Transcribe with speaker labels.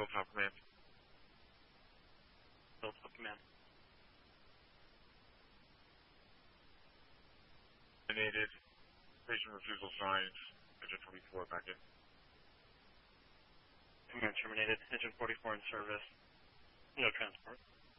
Speaker 1: Hilltop Command.
Speaker 2: Hilltop Command.
Speaker 1: Terminated. Station refusal signs. Engine 44 back in.
Speaker 2: Command terminated. Engine 44 in service. No transport.